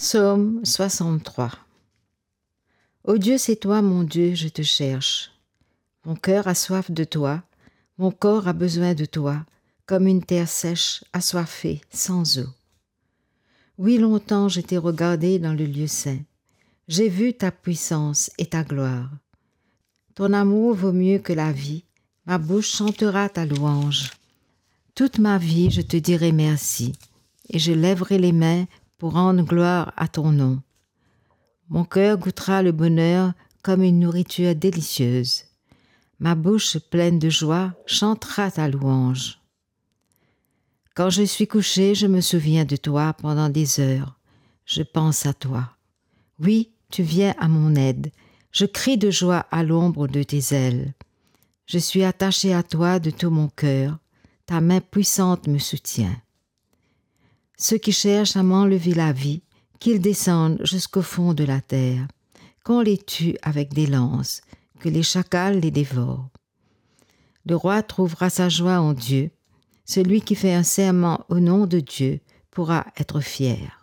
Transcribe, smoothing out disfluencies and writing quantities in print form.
Psaume 63. Ô Dieu, c'est toi, mon Dieu, je te cherche. Mon cœur a soif de toi, mon corps a besoin de toi, comme une terre sèche, assoiffée, sans eau. Oui, longtemps je t'ai regardé dans le lieu saint. J'ai vu ta puissance et ta gloire. Ton amour vaut mieux que la vie, ma bouche chantera ta louange. Toute ma vie je te dirai merci, et je lèverai les mains pour rendre gloire à ton nom. Mon cœur goûtera le bonheur comme une nourriture délicieuse. Ma bouche pleine de joie chantera ta louange. Quand je suis couché, je me souviens de toi pendant des heures. Je pense à toi. Oui, tu viens à mon aide. Je crie de joie à l'ombre de tes ailes. Je suis attaché à toi de tout mon cœur. Ta main puissante me soutient. Ceux qui cherchent à m'enlever la vie, qu'ils descendent jusqu'au fond de la terre, qu'on les tue avec des lances, que les chacals les dévorent. Le roi trouvera sa joie en Dieu. Celui qui fait un serment au nom de Dieu pourra être fier.